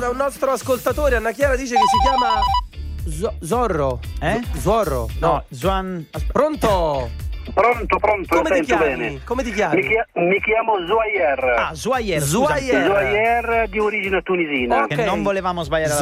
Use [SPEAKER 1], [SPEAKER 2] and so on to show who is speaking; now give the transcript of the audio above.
[SPEAKER 1] da un nostro ascoltatore. Anna Chiara dice che si chiama Zorro. Zorro.
[SPEAKER 2] No, Zuan.
[SPEAKER 1] Pronto?
[SPEAKER 3] Pronto,
[SPEAKER 1] Come ti chiami?
[SPEAKER 3] bene.
[SPEAKER 1] Come ti chiami?
[SPEAKER 3] Mi chiamo Zouayer.
[SPEAKER 2] Zouayer.
[SPEAKER 1] Zouayer.
[SPEAKER 3] Zouayer di origine tunisina.
[SPEAKER 1] Ok.
[SPEAKER 2] Che non volevamo sbagliare la